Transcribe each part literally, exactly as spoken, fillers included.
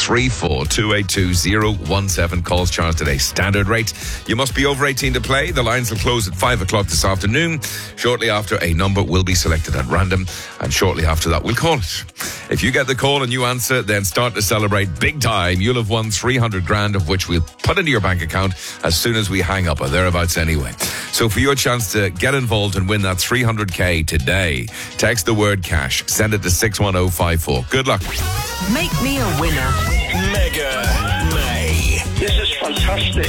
three four two eight two zero one seven. Calls charged today. Standard rate. You must be over eighteen to play. The lines will close at five o'clock this afternoon. Shortly after, a number will be selected at random, and shortly after that, we'll call it. If you get the call and you answer, then start to celebrate big time. You'll have won three hundred grand, of which we'll put into your bank account as soon as we hang up, or thereabouts anyway. So for your chance to get involved and win that three hundred k today, text the word cash. Send it to six one oh five four. Good luck. Make me a winner. Mega May. This is fantastic.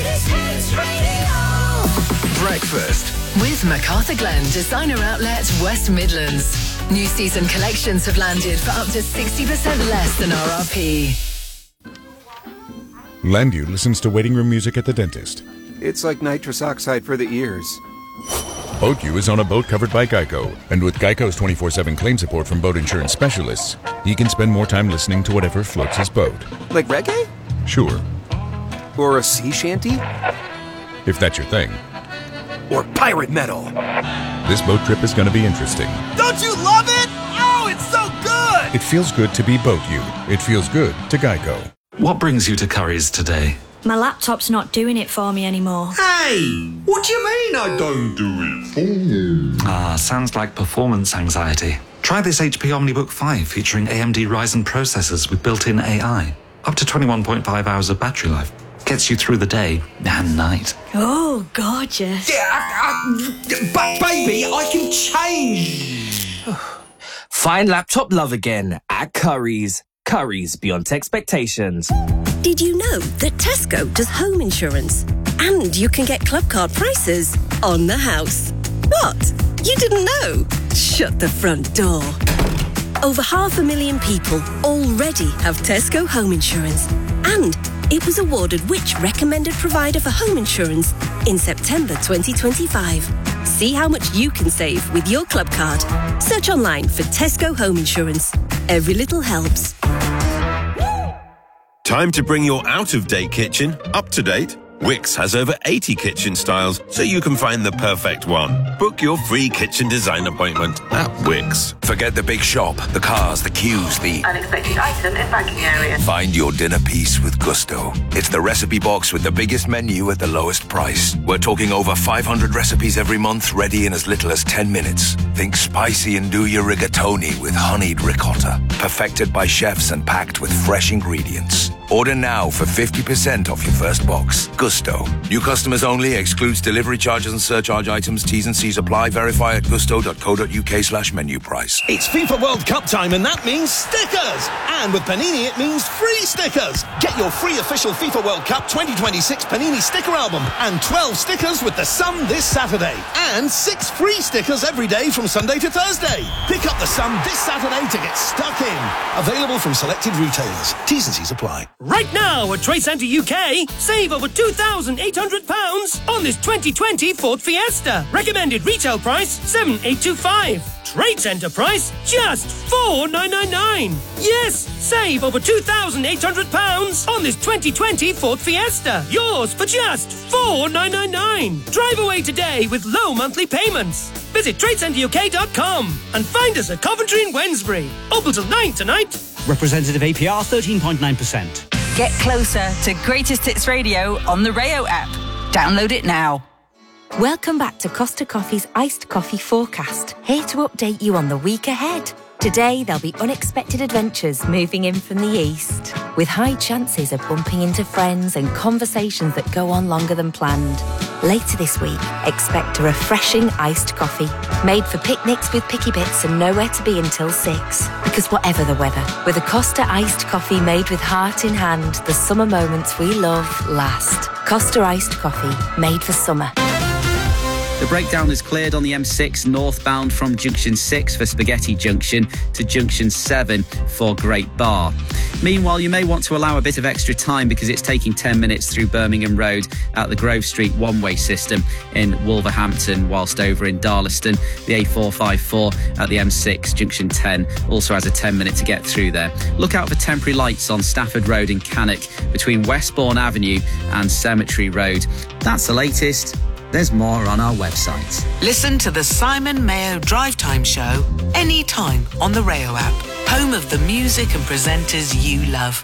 Breakfast With MacArthur Glen Designer Outlet West Midlands. New season collections have landed for up to sixty percent less than R R P. Landu listens to waiting room music at the dentist. It's like nitrous oxide for the ears. BoatU is on a boat covered by Geico, and with Geico's twenty-four seven claim support from boat insurance specialists, he can spend more time listening to whatever floats his boat. Like reggae? Sure. Or a sea shanty? If that's your thing. Or pirate metal? This boat trip is going to be interesting. Don't you love it? Oh, it's so good! It feels good to be BoatU. It feels good to Geico. What brings you to Curry's today? My laptop's not doing it for me anymore. Hey! What do you mean I don't do it for you? Ah, sounds like performance anxiety. Try this H P OmniBook five featuring A M D Ryzen processors with built-in A I. Up to twenty-one point five hours of battery life. Gets you through the day and night. Oh, gorgeous. Yeah, I, I, but baby, I can change. Find laptop love again at Curry's. Curry's beyond expectations. Did you know that Tesco does home insurance? And you can get club card prices on the house. What? You didn't know? Shut the front door. Over half a million people already have Tesco home insurance. And it was awarded which recommended provider for home insurance in September twenty twenty-five. See how much you can save with your club card. Search online for Tesco home insurance. Every little helps. Time to bring your out-of-date kitchen up to date. Wix has over eighty kitchen styles, so you can find the perfect one. Book your free kitchen design appointment at Wix. Forget the big shop, the cars, the queues, the unexpected item in banking area. Find your dinner piece with Gusto. It's the recipe box with the biggest menu at the lowest price. We're talking over five hundred recipes every month, ready in as little as ten minutes. Think spicy and do your rigatoni with honeyed ricotta. Perfected by chefs and packed with fresh ingredients. Order now for fifty percent off your first box. Gusto. New customers only. Excludes delivery charges and surcharge items. T's and C's apply. Verify at gusto.co.uk slash menu price. It's FIFA World Cup time, and that means stickers. And with Panini, it means free stickers. Get your free official FIFA World Cup twenty twenty-six Panini sticker album and twelve stickers with the Sun this Saturday. And six free stickers every day from Sunday to Thursday. Pick up the Sun this Saturday to get stuck in. Available from selected retailers. T's and C's apply. Right now at Trade Centre U K, save over two thousand eight hundred pounds on this twenty twenty Ford Fiesta. Recommended retail price seven thousand eight hundred twenty-five pounds. Trade Centre price just four thousand nine hundred ninety-nine pounds. Yes, save over two thousand eight hundred pounds on this twenty twenty Ford Fiesta. Yours for just four thousand nine hundred ninety-nine pounds. Drive away today with low monthly payments. Visit trade centre U K dot com and find us at Coventry and Wednesbury. Open till nine tonight. Representative A P R thirteen point nine percent. Get closer to Greatest Hits Radio on the Rayo app. Download it now. Welcome back to Costa Coffee's Iced Coffee Forecast. Here to update you on the week ahead. Today, there'll be unexpected adventures moving in from the east, with high chances of bumping into friends and conversations that go on longer than planned. Later this week, expect a refreshing iced coffee, made for picnics with picky bits and nowhere to be until six. Because whatever the weather, with a Costa iced coffee made with heart in hand, the summer moments we love last. Costa iced coffee, made for summer. The breakdown is cleared on the M six northbound from Junction six for Spaghetti Junction to Junction seven for Great Bar. Meanwhile, you may want to allow a bit of extra time because it's taking ten minutes through Birmingham Road at the Grove Street one-way system in Wolverhampton, whilst over in Darlaston, the A four fifty-four at the M six Junction ten also has a ten minute to get through there. Look out for temporary lights on Stafford Road in Cannock between Westbourne Avenue and Cemetery Road. That's the latest. There's more on our website. Listen to the Simon Mayo Drive Time Show anytime on the Rayo app. Home of the music and presenters you love.